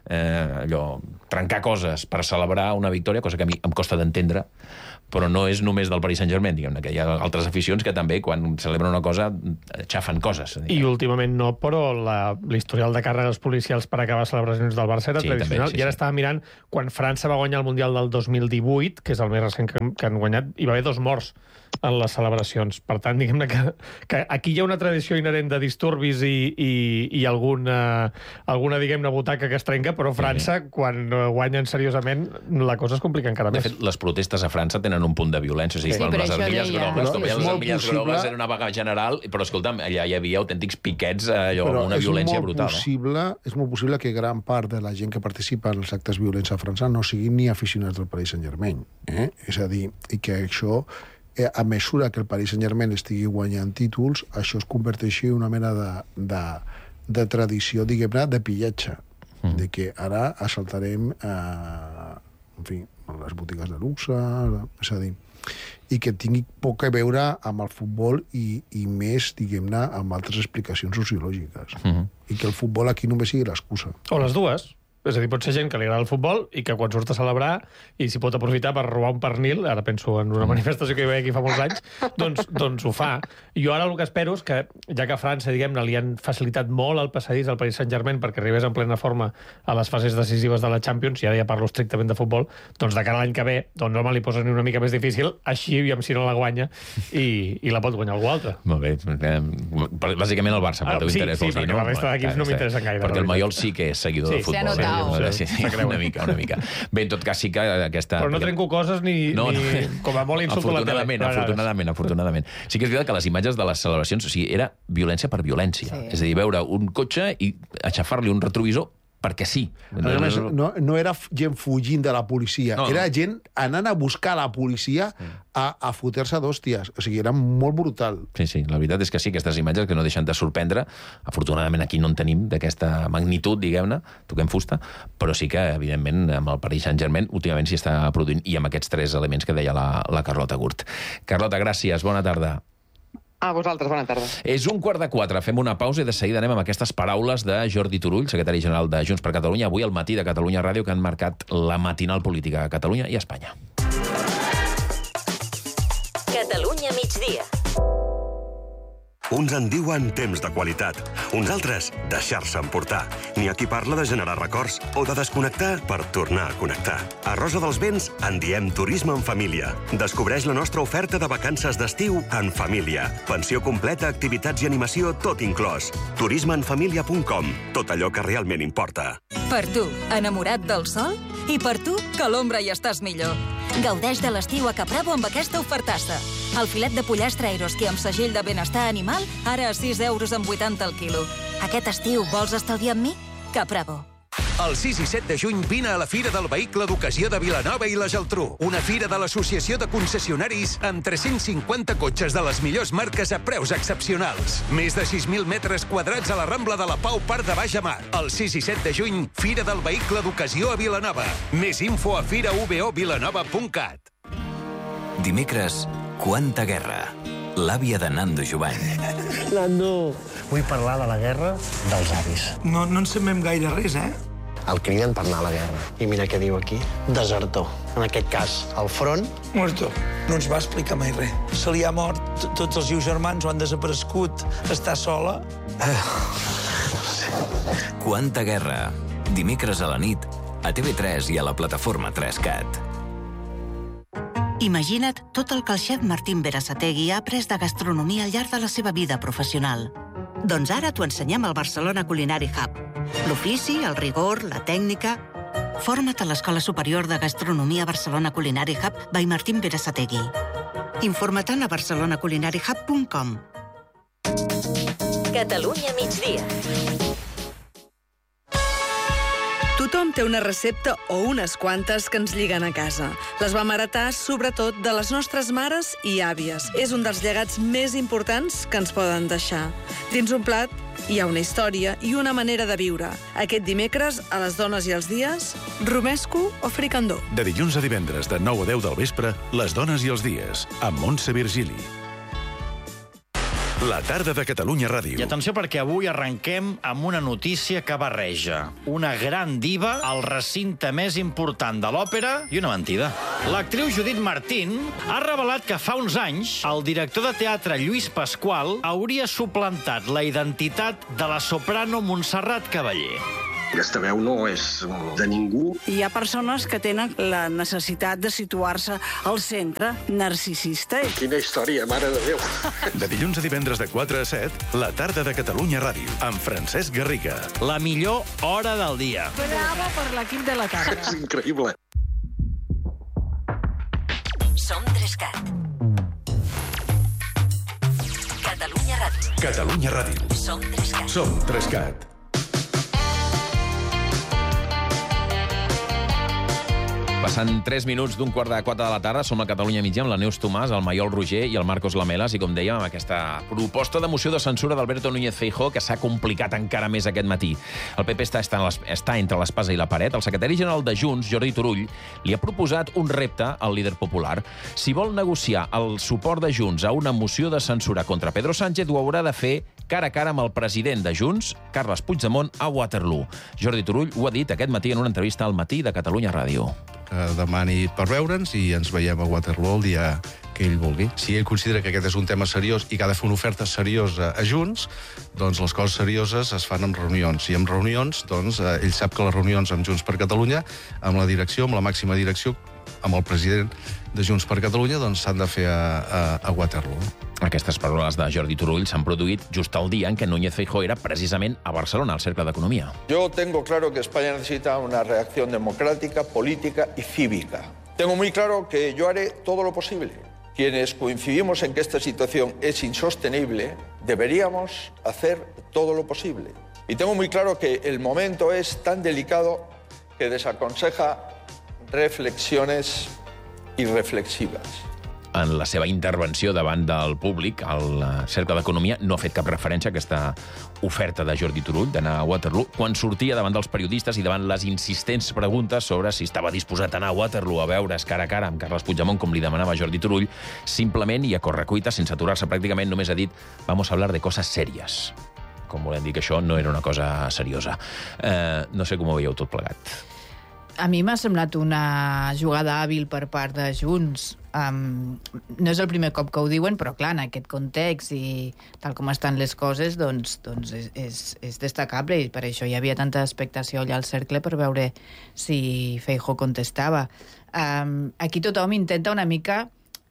trencar coses per celebrar una victòria, cosa que a mi em costa d'entendre, però no és només del Paris Saint-Germain, diguem-ne, que hi ha altres aficions que també, quan celebren una cosa, xafen coses. I últimament no, però l'historial de càrregues policials per acabar celebracions del Barça era tradicional. I ara estava mirant, quan França va guanyar el Mundial del 2018, que és el més recent que han guanyat, hi va haver 2 morts en les celebracions. Per tant, diguem-ne que aquí hi ha una tradició inherent de disturbis i alguna diguem-ne, butaca que es trenca, però França, quan guanyen seriosament, la cosa es complica encara més. De fet, les protestes a França tenen un punt de violència. O sigui, les armilles grogues era una vaga general, però, escolta'm, allà hi havia autèntics piquets, amb una violència brutal. És molt possible que gran part de la gent que participa en els actes violents a França no siguin ni aficionats del Paris Saint-Germain. És a dir, i que això, a mesura que el Paris Saint-Germain estigui guanyant títols, això es converteixi en una mena de tradició, diguem-ne, de pillatge. De que ara assaltarem en fi, les botigues de luxe, és a dir, i que tingui poc a veure amb el futbol i més, diguem-ne, amb altres explicacions sociològiques. I que el futbol aquí només sigui l'excusa. O les dues. És a dir, pot ser gent que li agrada el futbol i que quan surt a celebrar i s'hi pot aprofitar per robar un pernil, ara penso en una manifestació que hi veia aquí fa molts anys, doncs ho fa. Jo ara el que espero és que, ja que a França, diguem-ne, li han facilitat molt el passadís al Paris Saint-Germain perquè arribés en plena forma a les fases decisives de la Champions, i ara ja parlo estrictament de futbol, doncs de cara a l'any que ve, doncs home, li posen una mica més difícil, així aviam si no la guanya i la pot guanyar algú altre. Molt bé. Bàsicament el Barça, pel teu interès. Sí, perquè la resta d'equips no m'interessen gaire. Perquè el Maiol sí que és seguidor de futbol. Sí, una mica. Bé, en tot cas sí que aquesta... Però no trenco coses ni com a molt insulto la tele. Afortunadament. Sí que és veritat que les imatges de les celebracions, o sigui, era violència per violència. Sí. És a dir, veure un cotxe i aixafar-li un retrovisor perquè sí. No era gent fugint de la policia, era gent anant a buscar la policia a fotre-se d'hòsties. O sigui, era molt brutal. Sí, la veritat és que sí, aquestes imatges que no deixen de sorprendre. Afortunadament aquí no en tenim d'aquesta magnitud, diguem-ne, toquem fusta, però sí que, evidentment, amb el Paris Saint-Germain últimament s'hi està produint, i amb aquests 3 elements que deia la Carlota Gurt. Carlota, gràcies, bona tarda. A vosaltres, bona tarda. És 3:15, fem una pausa i de seguida anem amb aquestes paraules de Jordi Turull, secretari general de Junts per Catalunya, avui al matí de Catalunya Ràdio, que han marcat la matinal política a Catalunya i a Espanya. Catalunya migdia. Uns en diuen temps de qualitat, uns altres deixar-se emportar. N'hi ha qui parla de generar records o de desconnectar per tornar a connectar. A Rosa dels Vents en diem turisme en família. Descobreix la nostra oferta de vacances d'estiu en família. Pensió completa, activitats i animació, tot inclòs. turismeenfamilia.com. Tot allò que realment importa. Per tu, enamorat del sol? I per tu, que a l'ombra hi estàs millor. Gaudeix de l'estiu a Capravo amb aquesta ofertassa. El filet de pollastre Eroski amb segell de benestar animal, ara a 6,80 € el quilo. Aquest estiu vols estalviar amb mi? Capravo. El 6 i 7 de juny vine a la Fira del Vehicle d'Ocasió de Vilanova i la Geltrú. Una fira de l'Associació de Concessionaris amb 350 cotxes de les millors marques a preus excepcionals. Més de 6.000 metres quadrats a la Rambla de la Pau, Parc de Baix Amar. El 6 i 7 de juny, Fira del Vehicle d'Ocasió a Vilanova. Més info a firavovilanova.cat. Dimecres, Quanta guerra. L'àvia de Nando Jovany. Nando, vull parlar de la guerra dels avis. No en sabem gaire res, El criden per anar a la guerra. I mira què diu aquí. Desertor. En aquest cas, al front. Muerto. No ens va explicar mai res. Se li ha mort, tots els seus germans ho han desaparegut. Està sola. Quanta guerra. Dimecres a la nit, a TV3 i a la plataforma 3CAT. Imagina't tot el que el xef Martín Berasategui ha après de gastronomia al llarg de la seva vida professional. Doncs ara t'ho ensenyem al Barcelona Culinary Hub. L'ofici, el rigor, la tècnica... Forma't a l'Escola Superior de Gastronomia Barcelona Culinary Hub by Martín Berasategui. Informa't-en a barcelonaculinariehub.com. Catalunya migdia. Tothom té una recepta o unes quantes que ens lliguen a casa. Les vam heretar, sobretot, de les nostres mares i àvies. És un dels llegats més importants que ens poden deixar. Dins un plat hi ha una història i una manera de viure. Aquest dimecres, a les dones i els dies, romesco o fricandó. De dilluns a divendres, de 9 a 10 del vespre, les dones i els dies, amb Montse Virgili. La tarda de Catalunya Ràdio. I atenció, perquè avui arrenquem amb una notícia que barreja una gran diva al recinte més important de l'òpera i una mentida. L'actriu Judith Martín ha revelat que fa uns anys el director de teatre Lluís Pasqual hauria suplantat la identitat de la soprano Montserrat Cavaller. Aquesta veu no és de ningú. Hi ha persones que tenen la necessitat de situar-se al centre narcisista. Quina història, mare de Déu. De dilluns a divendres de 4 a 7, la tarda de Catalunya Ràdio, amb Francesc Garriga. La millor hora del dia. Bravo per l'equip de la tarda. És increïble. Som 3CAT. Catalunya Ràdio. Catalunya Ràdio. Som 3CAT. Som 3CAT. Passant 3 minuts d'un quart de 4 de la tarda, som a Catalunya Mitjà amb la Neus Tomàs, el Maiol Roger i el Marcos Lamelas, i com dèiem, amb aquesta proposta de moció de censura d'Alberto Núñez Feijóo, que s'ha complicat encara més aquest matí. El PP està entre l'espasa i la paret. El secretari general de Junts, Jordi Turull, li ha proposat un repte al líder popular. Si vol negociar el suport de Junts a una moció de censura contra Pedro Sánchez, ho haurà de fer cara a cara amb el president de Junts, Carles Puigdemont, a Waterloo. Jordi Turull ho ha dit aquest matí en una entrevista al Matí de Catalunya Ràdio. Demani per veure'ns i ens veiem a Waterloo el dia que ell vulgui. Si ell considera que aquest és un tema seriós i que ha de fer una oferta seriosa a Junts, doncs les coses serioses es fan en reunions. I en reunions, doncs, ell sap que les reunions amb Junts per Catalunya, amb la direcció, amb la màxima direcció, amb el president de Junts per Catalunya, doncs s'han de fer a Waterloo. Aquestes paraules de Jordi Turull s'han produït just el dia en què Núñez Feijóo era precisament a Barcelona, al Cercle d'Economia. Yo tengo claro que España necesita una reacción democrática, política y cívica. Tengo muy claro que yo haré todo lo posible. Quienes coincidimos en que esta situación es insostenible, deberíamos hacer todo lo posible. Y tengo muy claro que el momento es tan delicado que desaconseja reflexiones irreflexivas. En la seva intervenció davant del públic, al Cercle d'Economia, no ha fet cap referència a aquesta oferta de Jordi Turull d'anar a Waterloo, quan sortia davant dels periodistes i davant les insistents preguntes sobre si estava disposat a anar a Waterloo a veure's cara a cara amb Carles Puigdemont, com li demanava Jordi Turull, simplement i a correcuita, sense aturar-se pràcticament, només ha dit «vamos a hablar de cosas serias». Com volem dir que això no era una cosa seriosa. No sé com ho veieu tot plegat. A mi m'ha semblat una jugada hàbil per part de Junts. No és el primer cop que ho diuen, però clar, en aquest context i tal com estan les coses, doncs és destacable, i per això hi havia tanta expectació allà al cercle per veure si Feijóo contestava. Aquí tothom intenta una mica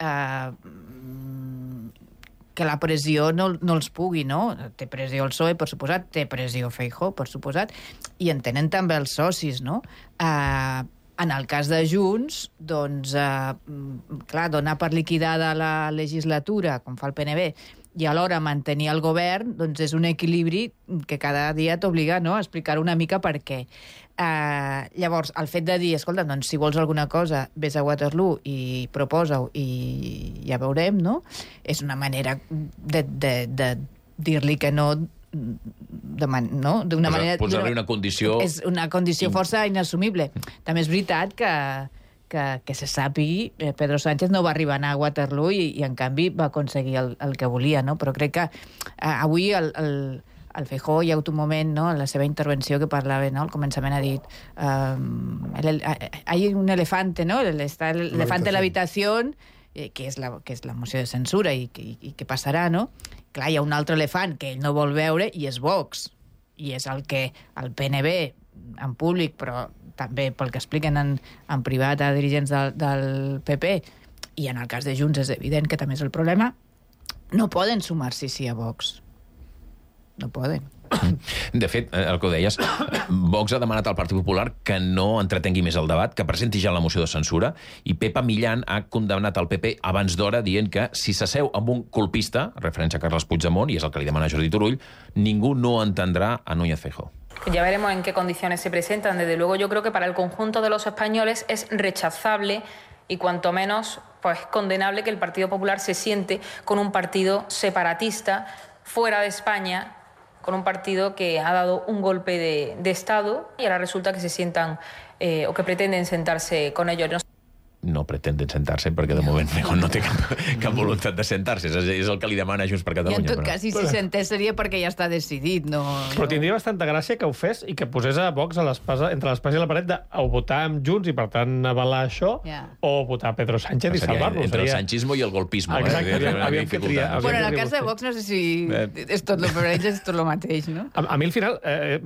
que la pressió no els pugui, no? Té pressió el PSOE, per suposat, té pressió Feijóo, per suposat, i en tenen també els socis, no? En el cas de Junts, doncs, clar, donar per liquidada la legislatura, com fa el PNB, i alhora mantenir el govern, doncs és un equilibri que cada dia t'obliga, no?, a explicar una mica per què. Llavors, el fet de dir, escolta, doncs si vols alguna cosa, vés a Waterloo i proposa-ho i ja veurem, no?, és una manera de dir-li que no, d'una manera... Posar-li una condició... És una condició força inassumible. També és veritat que se sàpigui, Pedro Sánchez no va arribar a anar a Waterloo i en canvi va aconseguir el que volia, no? Però crec que avui el Feijóo hi ha hagut un moment, no?, en la seva intervenció que parlava, no?, al començament ha dit hay un elefante, no?, está el elefante en la habitación, que és la moció de censura i què passarà, no? Clar, hi ha un altre elefant que ell no vol veure i és Vox, i és el que el PNB, en públic, però també pel que expliquen en privat a dirigents del PP, i en el cas de Junts és evident que també és el problema, no poden sumar-s'hi sí a Vox. No poden. De fet, el que ho deies, Vox ha demanat al Partit Popular que no entretengui més el debat, que presenti ja la moció de censura, i Pepa Millán ha condemnat el PP abans d'hora dient que si s'asseu amb un colpista, referència a Carles Puigdemont, i és el que li demana Jordi Turull, ningú no entendrà a Núñez Feijóo. Ya veremos en qué condiciones se presentan. Desde luego yo creo que para el conjunto de los españoles es rechazable y cuanto menos pues condenable que el Partido Popular se siente con un partido separatista fuera de España, con un partido que ha dado un golpe de Estado y ahora resulta que se sientan o que pretenden sentarse con ellos. No pretenden sentar-se, perquè de moment no té cap voluntat de sentar-se. És el que li demana Junts per Catalunya. I en tot cas, si s'hi sentés seria perquè ja està decidit, no... Però tindria bastanta gràcia que ho fes i que posés a Vox entre l'espasa i la paret de o votar amb Junts i, per tant, avalar això, o votar a Pedro Sánchez i salvar-lo. Entre el sanchismo i el golpismo. Exacte, havíem que triar. Bueno, en el cas de Vox no sé si és tot el per ells és tot el mateix, no? A mi, al final,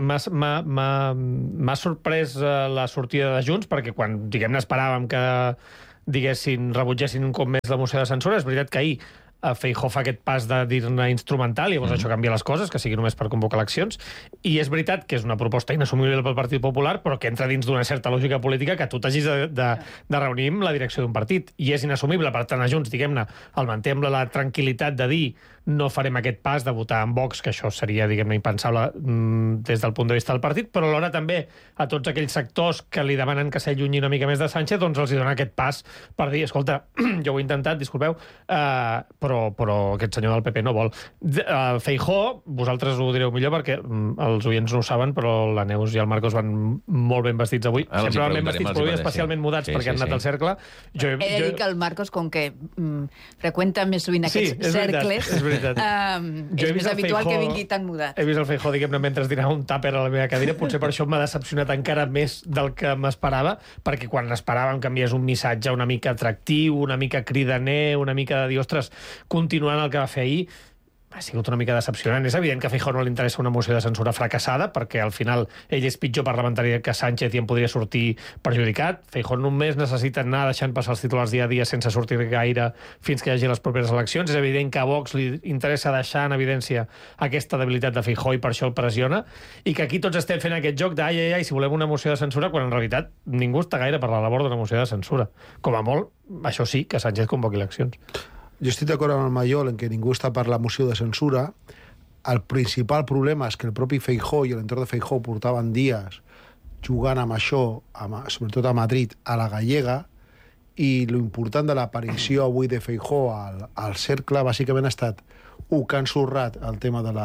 m'ha sorprès la sortida de Junts, perquè quan, diguem-ne, esperàvem que rebutgessin un cop més la moció de censura. És veritat que ahir Feijóo fa aquest pas de dir-ne instrumental i llavors això canvia les coses, que sigui només per convocar eleccions. I és veritat que és una proposta inassumible pel Partit Popular, però que entra dins d'una certa lògica política que tu t'hagis de reunir amb la direcció d'un partit. I és inassumible, per tant, a Junts, diguem-ne, el manté amb la tranquil·litat de dir no farem aquest pas de votar en Vox, que això seria, diguem-ne, impensable des del punt de vista del partit, però alhora també a tots aquells sectors que li demanen que s'allunyi una mica més de Sánchez, doncs els hi dona aquest pas per dir, escolta, jo ho he intentat, disculpeu, però aquest senyor del PP no vol. Feijóo, vosaltres ho direu millor perquè els oients no ho saben, però la Neus i el Marcos van molt ben vestits avui. Sempre van ben vestits, però avui especialment mudats perquè han anat al cercle. He de dir que el Marcos, com que freqüenta més sovint aquests cercles, és més habitual que vingui tan mudat. He vist el Feijóo, diguem-ne, mentre dinava un tàper a la meva cadira. Potser per això m'ha decepcionat encara més del que m'esperava, perquè quan esperàvem que enviés un missatge una mica atractiu, una mica cridaner, una mica de dir, ostres, continuant el que va fer ahir, ha sigut una mica decepcionant. És evident que a Feijóo no li interessa una moció de censura fracassada, perquè al final ell és pitjor parlamentari que Sánchez i en podria sortir perjudicat. Feijóo només necessita anar deixant passar els titulars dia a dia sense sortir gaire fins que hi hagi les properes eleccions. És evident que a Vox li interessa deixar en evidència aquesta debilitat de Feijóo i per això el pressiona, i que aquí tots estem fent aquest joc de ai, si volem una moció de censura, quan en realitat ningú està gaire per la labor d'una moció de censura. Com a molt, això sí, que Sánchez convoqui eleccions. Jo estic d'acord amb el Mayol en què ningú està per la moció de censura. El principal problema és que el propi Feijóo i l'entorn de Feijóo portaven dies jugant amb això, sobretot a Madrid, a la gallega, i l'important de l'aparició avui de Feijóo al cercle bàsicament ha estat que han ensorrat el tema de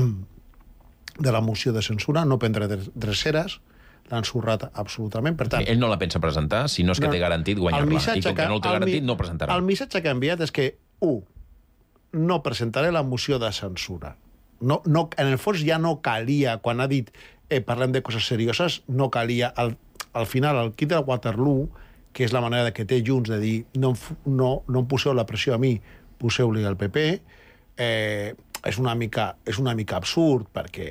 la moció de censura, no prendre dreceres, l'han ensorrat absolutament. Per tant, ell no la pensa presentar, si no és que té garantit guanyar-la. I com que no el té garantit, no presentarà. El missatge que ha enviat és que, no presentaré la moció de censura. No, en el fons ja no calia, quan ha dit parlem de coses serioses, no calia. Al final, el kit del Waterloo, que és la manera que té Junts de dir no em poseu la pressió a mi, poseu-li al PP, és una mica absurd, perquè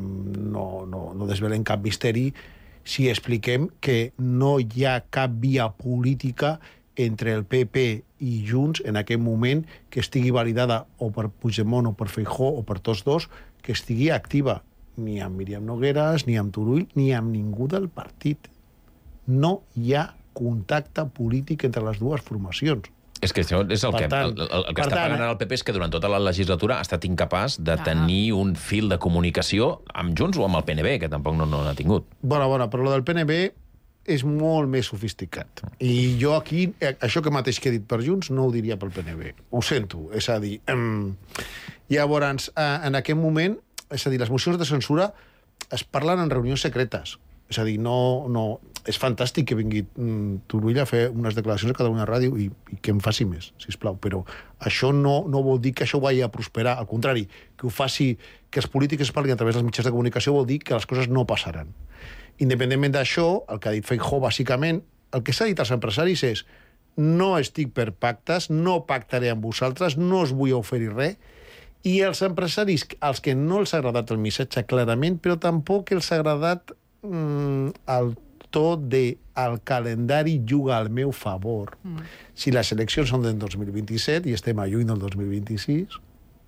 no desvelen cap misteri si expliquem que no hi ha cap via política entre el PP i Junts en aquest moment que estigui validada o per Puigdemont o per Feijóo o per tots dos, que estigui activa ni amb Míriam Nogueras, ni amb Turull, ni amb ningú del partit. No hi ha contacte polític entre les dues formacions. És que això és el que està pagant el PP, és que durant tota la legislatura ha estat incapaç de tenir un fil de comunicació amb Junts o amb el PNB, que tampoc no n'ha tingut. Bona, però lo del PNB és molt més sofisticat. I jo aquí, això que mateix que he dit per Junts, no ho diria pel PNB. Ho sento. És a dir, llavors, en aquest moment, és a dir, les mocions de censura es parlen en reunions secretes. És a dir, és fantàstic que vingui Turull a fer unes declaracions a Catalunya Ràdio i que em faci més, sisplau, però això no vol dir que això vagi a prosperar, al contrari, que ho faci, que els polítics es parlin a través dels mitjans de comunicació vol dir que les coses no passaran. Independentment d'això, el que ha dit Feijóo, bàsicament, el que s'ha dit als empresaris és no estic per pactes, no pactaré amb vosaltres, no us vull oferir res, i els empresaris, als que no els ha agradat el missatge clarament, però tampoc els ha agradat el to del calendari juga al meu favor. Si les eleccions són del 2027 i estem a juny del 2026,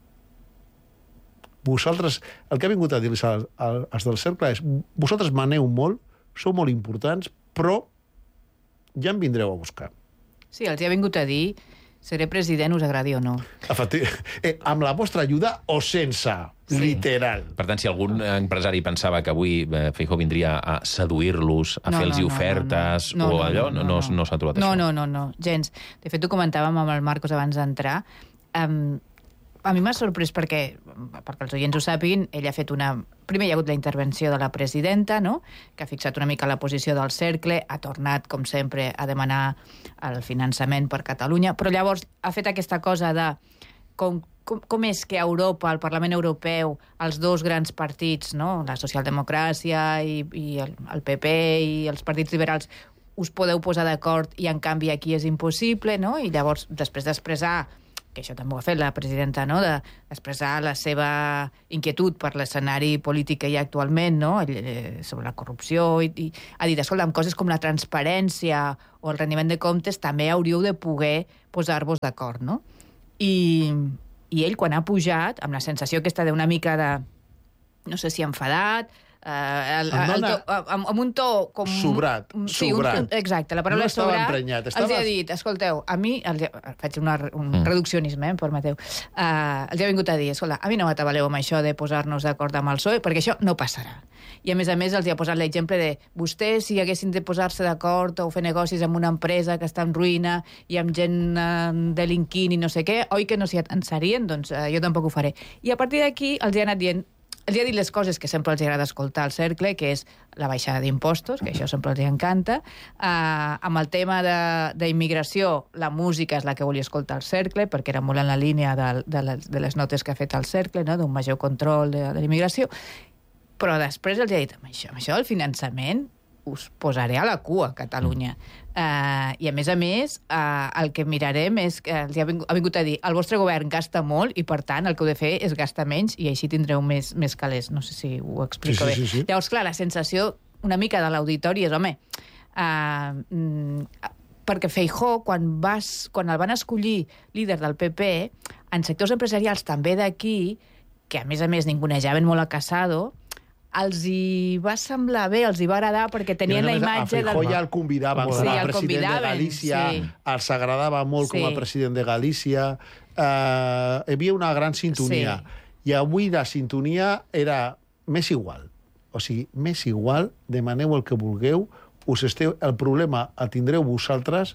vosaltres, el que ha vingut a dir-los als del cercle és vosaltres maneu molt, sou molt importants, però ja em vindreu a buscar. Sí, els hi ha vingut a dir seré president, us agradi o no. Amb la vostra ajuda o sense, literal. Per tant, si algun empresari pensava que avui Feijóo vindria a seduir-los, a fer-los ofertes o allò, no s'ha trobat això. No, gens. De fet, ho comentàvem amb el Marcos abans d'entrar. A mi m'ha sorprès perquè els oients ho sàpiguin, ell ha fet Primer hi ha hagut la intervenció de la presidenta, no?, que ha fixat una mica la posició del cercle, ha tornat, com sempre, a demanar el finançament per Catalunya, però llavors ha fet aquesta cosa de com és que a Europa, al Parlament Europeu, els dos grans partits, no?, la socialdemocràcia i el PP i els partits liberals, us podeu posar d'acord i, en canvi, aquí és impossible, no?, i llavors, després d'expressar, que això també ho ha fet la presidenta, no?, d'expressar la seva inquietud per l'escenari polític que hi ha actualment, no?, sobre la corrupció, i ha dit, escolta, amb coses com la transparència o el rendiment de comptes també hauríeu de poder posar-vos d'acord, no? I ell, quan ha pujat, amb la sensació aquesta d'una mica de, no sé si enfadat, amb un to com... Sobrat. Exacte, la paraula no sobrat. Emprenyat, els ha dit, escolteu, a mi, faig un reduccionisme, em permeteu, els ha vingut a dir, escolta, a mi no m'atabaleu amb això de posar-nos d'acord amb el PSOE, perquè això no passarà. I a més els ha posat l'exemple de vostès, si haguessin de posar-se d'acord o fer negocis amb una empresa que està en ruïna i amb gent delinquint i no sé què, oi que no s'hi atançarien? Doncs jo tampoc ho faré. I a partir d'aquí els ha anat dient, els ha dit les coses que sempre els agrada escoltar al cercle, que és la baixada d'impostos, que això sempre els encanta. Amb el tema d'immigració, la música és la que volia escoltar al cercle, perquè era molt en la línia de les notes que ha fet al cercle, no?, d'un major control de l'immigració. Però després els ha dit, amb això del finançament us posaré a la cua, Catalunya. I, a més, el que mirarem és que els ha vingut a dir el vostre govern gasta molt i, per tant, el que heu de fer és gastar menys i així tindreu més calés. No sé si ho explico bé. Sí. Llavors, clar, la sensació una mica de l'auditori és, home, perquè Feijóo, quan el van escollir líder del PP, en sectors empresarials també d'aquí, que, a més, ningunejaven molt a Casado, els hi va semblar bé, els hi va agradar, perquè tenien la imatge... A Feijóo ja el convidaven com a president de Galícia, els agradava molt com a president de Galícia, hi havia una gran sintonia. I avui la sintonia era més igual. O sigui, més igual, demaneu el que vulgueu, el problema el tindreu vosaltres.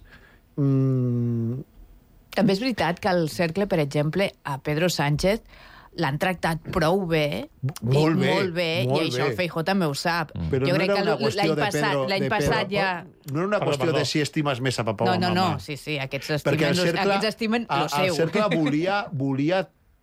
També és veritat que el cercle, per exemple, a Pedro Sánchez l'han tractat prou bé, molt bé, i això el Feijóo també ho sap. Però jo crec que l'any passat ja... No era una qüestió de si estimes més a papa o a mama. No, sí, aquests estimen el seu. El cercle volia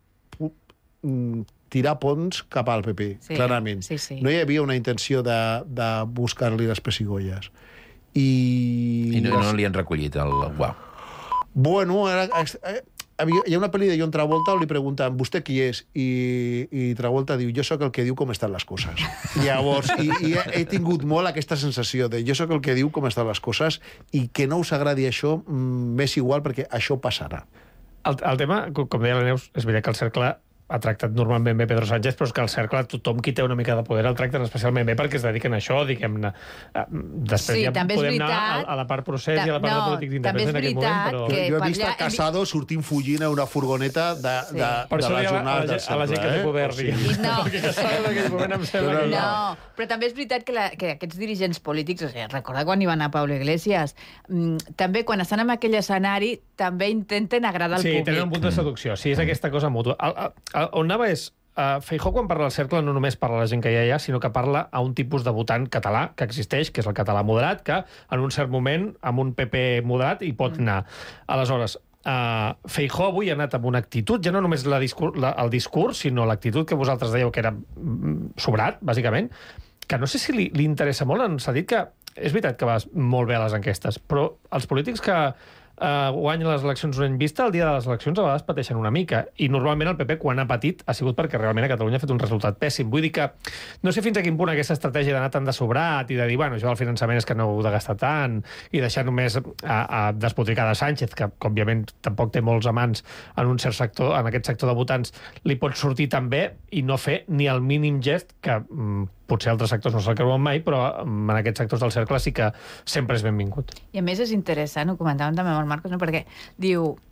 tirar ponts cap al PP, clarament. No hi havia una intenció de buscar-li les pessigolles. I no li han recollit el guau. Bueno, hi ha una pel·li de John Travolta on li pregunten, vostè qui és? I Travolta diu, jo sóc el que diu com estan les coses. Llavors, i he tingut molt aquesta sensació de jo sóc el que diu com estan les coses i que no us agradi això, m'és igual perquè això passarà. El tema, com deia la Neus, és veritat que el cercle ha tractat normalment bé Pedro Sánchez, però és que el cercle, tothom qui té una mica de poder el tracten especialment bé perquè es dediquen a això, diguem-ne. Després ja podem anar a la part procés i a la part de polític d'independència en aquell moment, però... Jo he vist a Casado sortint fugint a una furgoneta de la jornada del cercle. A la gent que té poder, diguem. Perquè Casado en aquell moment em sembla... No, però també és veritat que aquests dirigents polítics, recorda quan hi va anar Pablo Iglesias, també quan estan en aquell escenari també intenten agradar al públic. Sí, tenen un punt de seducció, sí, és aquesta cosa mútua. On anava és, Feijóo quan parla del cercle no només parla a la gent que hi ha allà, sinó que parla a un tipus de votant català que existeix, que és el català moderat, que en un cert moment, amb un PP moderat, hi pot anar. Aleshores, Feijóo avui ha anat amb una actitud, ja no només el discurs, sinó l'actitud que vosaltres dèieu que era sobrat, bàsicament, que no sé si li interessa molt. S'ha dit que és veritat que va molt bé a les enquestes, però els polítics que guanyen les eleccions una any vista, el dia de les eleccions a vegades pateixen una mica, i normalment el PP quan ha patit ha sigut perquè realment a Catalunya ha fet un resultat pèssim. Vull dir que no sé fins a quin punt aquesta estratègia d'anar tan de sobrat i de dir, bueno, això del finançament és que no heu de gastar tant, i deixar només a despotricar de Sánchez, que òbviament tampoc té molts amants en un cert sector, en aquest sector de votants, li pot sortir tan bé i no fer ni el mínim gest que potser altres sectors no se'l creuen mai, però en aquests sectors del cercle sí que sempre és benvingut. I a més és interessant, ho comentàvem també amb el Marcos, no? Perquè diu,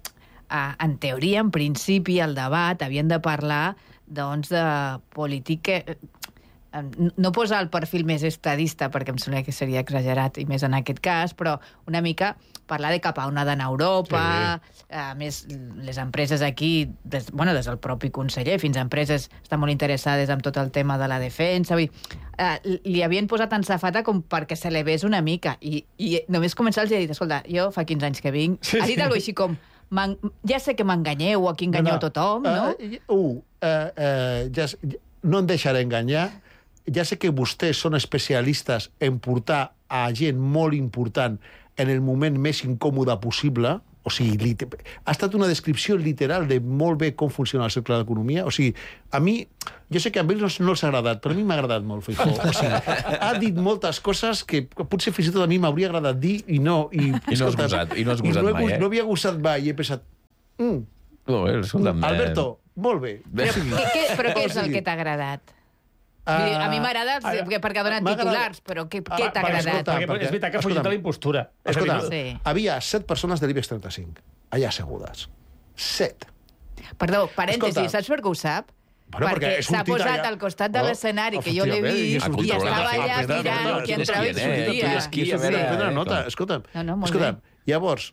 en teoria, en principi, el debat havien de parlar doncs, de política... No posar el perfil més estadista, perquè em sembla que seria exagerat, i més en aquest cas, però una mica parlar de cap a on ha d'anar Europa, a més, les empreses aquí, des del propi conseller, fins a empreses estan molt interessades en tot el tema de la defensa, li havien posat en safata com perquè se le ves una mica, i només començar els he dit, escolta, jo fa 15 anys que vinc, ha dit alguna així com, ja sé que m'enganyeu o aquí enganyeu tothom, no? No em deixaré enganyar. Ja sé que vostès són especialistes en portar a gent molt important en el moment més incòmode possible. O sigui, ha estat una descripció literal de molt bé com funciona el cercle d'economia. O sigui, a mi, jo sé que a ells no els ha agradat, però a mi m'ha agradat molt, Feijóo. O sigui, ha dit moltes coses que potser fins i tot a mi m'hauria agradat dir i no. I no has gosat mai, eh? No havia gosat mai i he pensat... Alberto, molt bé. Però què és el que t'ha agradat? A mi m'agrada perquè ha donat titulars, però què t'ha agradat? És veritat que ha fugit de la impostura. Escolta, havia 7 persones de l'IBEX 35 allà assegudes. 7. Perdó, parèntesi, saps per què ho sap? Perquè s'ha posat al costat de l'escenari, que jo l'he vist, i estava allà mirant que entrava i sortia. Escolta'm, llavors,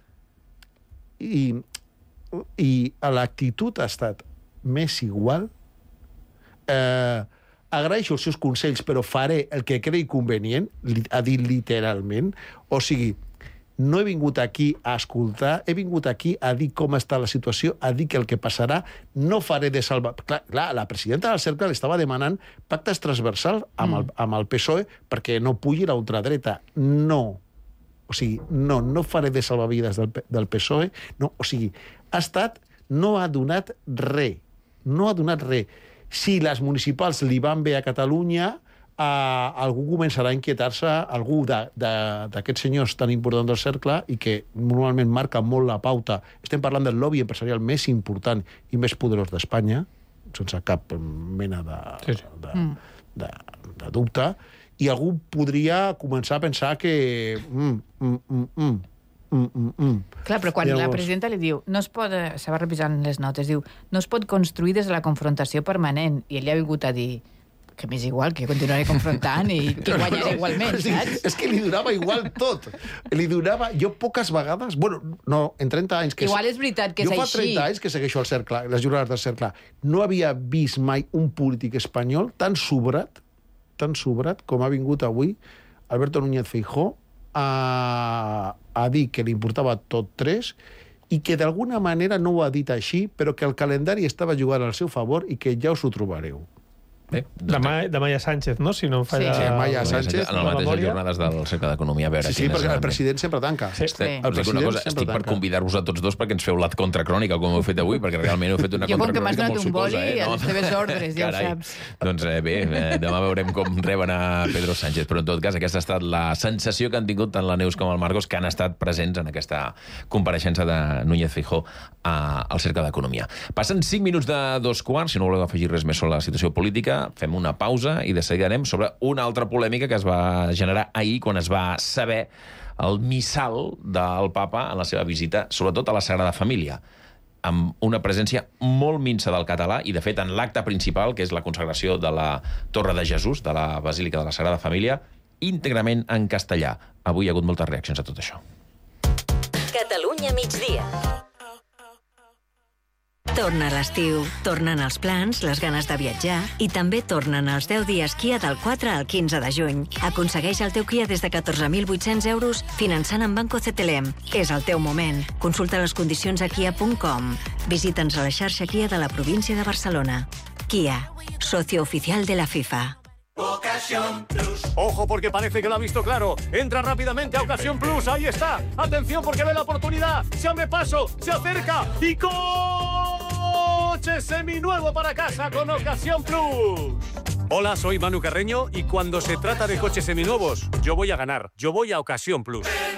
i l'actitud ha estat més igual. Agraeixo els seus consells, però faré el que cregui convenient, ha dit literalment. O sigui, no he vingut aquí a escoltar, he vingut aquí a dir com està la situació, a dir que el que passarà no faré de salvar... Clar, la presidenta del cercle estava demanant pactes transversals amb el PSOE perquè no pugi la ultradreta. No. O sigui, no faré de salvavides del PSOE. No, o sigui, no ha donat res. No ha donat res. Si les municipals li van bé a Catalunya, algú començarà a inquietar-se, algú d'aquests senyors tan importants del cercle i que normalment marca molt la pauta. Estem parlant del lobby empresarial més important i més poderós d'Espanya, sense cap mena de dubte, i algú podria començar a pensar que... Clar, però quan la presidenta li diu se va revisant les notes, diu no es pot construir des de la confrontació permanent, i ell ha vingut a dir que m'és igual, que continuaré confrontant i que guanyaré igualment, saps? És que li donava igual tot. Li donava... Jo poques vegades... Bueno, no, en 30 anys... Igual és veritat que és així. Jo fa 30 anys que segueixo el cercle, les jornades del cercle. No havia vist mai un polític espanyol tan sobrat com ha vingut avui Alberto Núñez Feijóo a dir que li importava tot 3 i que d'alguna manera no ho ha dit així, però que el calendari estava jugant al seu favor i que ja us ho trobareu. Bé, demà hi ha Sánchez, no? Si no em falla... Sí, demà hi ha Sánchez. En les mateixes jornades del Cercle d'Economia. Sí, perquè el president sempre tanca. Estic per convidar-vos a tots dos perquè ens feu la contracrònica, com heu fet avui, perquè realment heu fet una contracrònica molt sucosa. Jo, com que m'has donat un boli a les teves ordres, ja ho saps. Doncs bé, demà veurem com reben a Pedro Sánchez, però en tot cas aquesta ha estat la sensació que han tingut tant la Neus com el Marcos, que han estat presents en aquesta compareixença de Núñez Feijóo al Cercle d'Economia. Passen 5 minuts de 2:15, si no voleu afegir res més sobre la situació política, fem una pausa i de seguida anem sobre una altra polèmica que es va generar ahir quan es va saber el missal del papa en la seva visita, sobretot a la Sagrada Família, amb una presència molt minsa del català i, de fet, en l'acte principal, que és la consagració de la Torre de Jesús, de la Basílica de la Sagrada Família, íntegrament en castellà. Avui hi ha hagut moltes reaccions a tot això. Catalunya migdia. Torna l'estiu, tornen els plans, les ganes de viatjar i també tornen els 10 dies Kia del 4 al 15 de juny. Aconsegueix el teu Kia des de 14.800 euros finançant amb Banco CTLM. És el teu moment. Consulta les condicions a kia.com. Visita'ns a la xarxa Kia de la província de Barcelona. Kia, socio oficial de la FIFA. Ocasión Plus. Ojo, porque parece que lo ha visto claro. Entra rápidamente a Ocasión Plus. Ahí está. Atención, porque ve la oportunidad. Se abre paso, se acerca y coche seminuevo para casa con Ocasión Plus. Hola, soy Manu Carreño y cuando se trata de coches seminuevos, yo voy a ganar. Yo voy a Ocasión Plus.